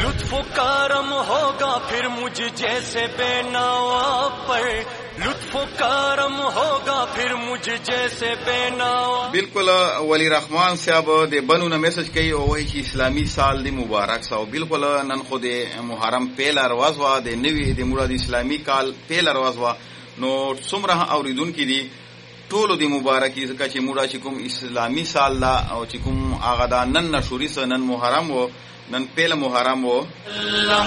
लुत्फ करम होगा फिर मुझ जैसे बेनावा पर, लुत्फ करम होगा फिर मुझ जैसे बेनावा. बिल्कुल वली रहमान साहब د بنو نه میسج کوي او وایي چې اسلامي سال دی مبارک سو. بالکل نن خو د محرم پیل ارواز وا د نوی د مراد اسلامي کال پیل ارواز وا. نو څومره اوریدونکو دي ټولو د مبارکي ځکه چې موږ چې کوم اسلامي سال لا او چې کوم هغه دا نن نشوري نن محرم وو، نن پیل محرم وو. الله